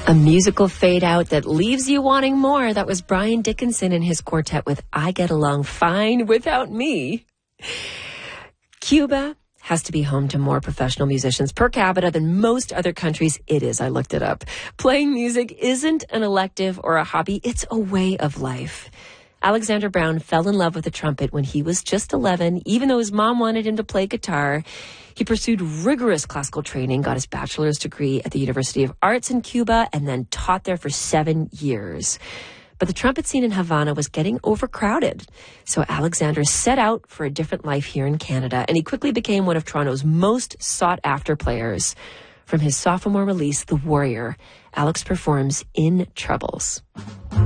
A musical fade out that leaves you wanting more. That was Brian Dickinson and his quartet with I Get Along Fine Without Me. Cuba has to be home to more professional musicians per capita than most other countries. It is. I looked it up. Playing music isn't an elective or a hobby. It's a way of life. Alexander Brown fell in love with the trumpet when he was just 11, even though his mom wanted him to play guitar. He pursued rigorous classical training, got his bachelor's degree at the University of Arts in Cuba, and then taught there for 7 years. But the trumpet scene in Havana was getting overcrowded. So Alexander set out for a different life here in Canada, and he quickly became one of Toronto's most sought-after players. From his sophomore release, The Warrior, Alex performs In Troubles.